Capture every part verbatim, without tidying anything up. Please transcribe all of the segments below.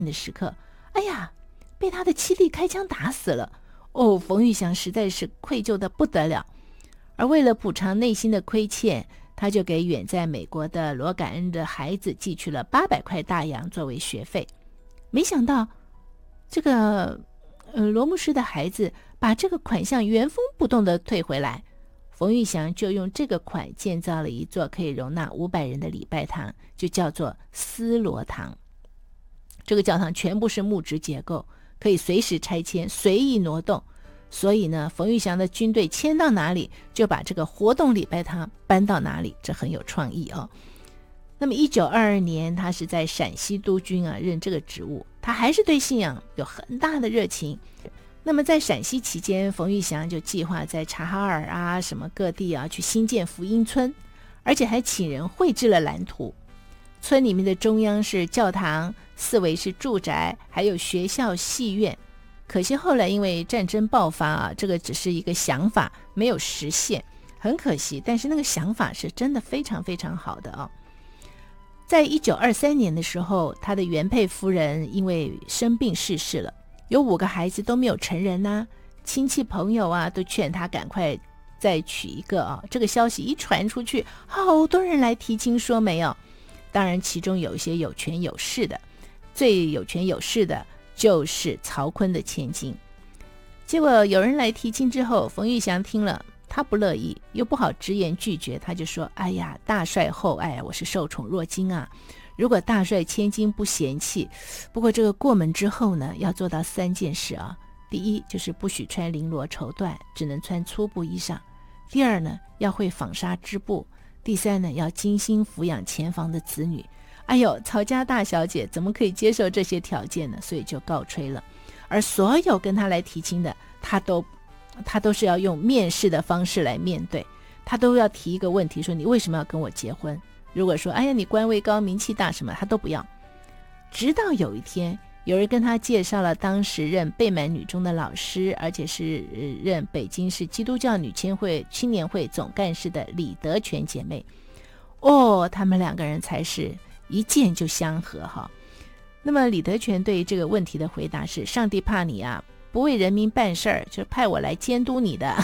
的时刻，哎呀，被他的妻弟开枪打死了。哦，冯玉祥实在是愧疚的不得了。而为了补偿内心的亏欠，他就给远在美国的罗感恩的孩子寄去了八百块大洋作为学费。没想到这个呃罗牧师的孩子把这个款项原封不动的退回来，冯玉祥就用这个款建造了一座可以容纳五百人的礼拜堂，就叫做思罗堂。这个教堂全部是木质结构，可以随时拆迁，随意挪动。所以呢，冯玉祥的军队迁到哪里，就把这个活动礼拜堂搬到哪里，这很有创意哦。那么一九二二年，他是在陕西督军啊任这个职务，他还是对信仰有很大的热情。那么在陕西期间，冯玉祥就计划在察哈尔啊什么各地啊去兴建福音村，而且还请人绘制了蓝图。村里面的中央是教堂，四围是住宅，还有学校戏院。可惜后来因为战争爆发啊，这个只是一个想法，没有实现，很可惜。但是那个想法是真的非常非常好的哦。在一九二三年的时候，他的原配夫人因为生病逝世了，有五个孩子都没有成人啊，亲戚朋友啊都劝他赶快再娶一个啊。这个消息一传出去，好多人来提亲说媒哦。当然其中有一些有权有势的，最有权有势的就是曹锟的千金。结果有人来提亲之后，冯玉祥听了他不乐意，又不好直言拒绝，他就说，哎呀，大帅厚爱，我是受宠若惊啊，如果大帅千金不嫌弃，不过这个过门之后呢，要做到三件事啊。第一就是不许穿绫罗绸缎，只能穿粗布衣裳。第二呢，要会纺纱织布。第三呢，要精心抚养前房的子女。哎呦，曹家大小姐怎么可以接受这些条件呢？所以就告吹了。而所有跟他来提亲的，他都他都是要用面试的方式来面对，他都要提一个问题，说你为什么要跟我结婚？如果说哎呀你官位高名气大什么，他都不要。直到有一天，有人跟他介绍了当时任贝满女中的老师，而且是任北京市基督教女青会青年会总干事的李德全姐妹。哦，他们两个人才是一见就相合哈。那么李德全对这个问题的回答是，上帝怕你啊不为人民办事儿，就派我来监督你的。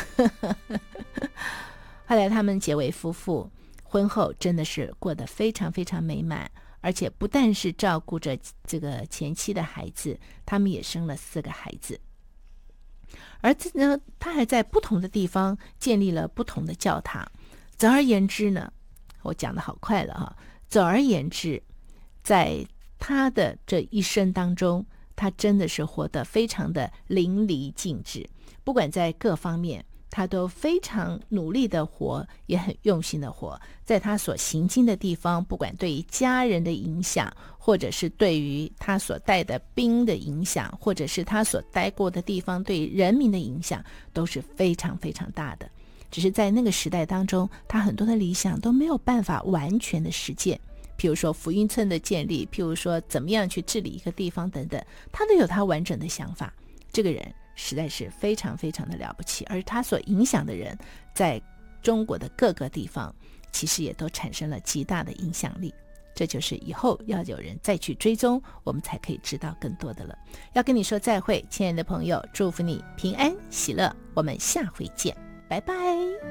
后来他们结为夫妇，婚后真的是过得非常非常美满，而且不但是照顾着这个前妻的孩子，他们也生了四个孩子。而呢，他还在不同的地方建立了不同的教堂。总而言之呢，我讲得好快了哈。总而言之，在他的这一生当中，他真的是活得非常的淋漓尽致，不管在各方面他都非常努力的活，也很用心的活。在他所行经的地方，不管对于家人的影响，或者是对于他所带的兵的影响，或者是他所待过的地方对人民的影响，都是非常非常大的。只是在那个时代当中，他很多的理想都没有办法完全的实践，譬如说福音村的建立，譬如说怎么样去治理一个地方等等，他都有他完整的想法。这个人实在是非常非常的了不起，而他所影响的人在中国的各个地方其实也都产生了极大的影响力。这就是以后要有人再去追踪，我们才可以知道更多的了。要跟你说再会，亲爱的朋友，祝福你平安喜乐，我们下回见，拜拜。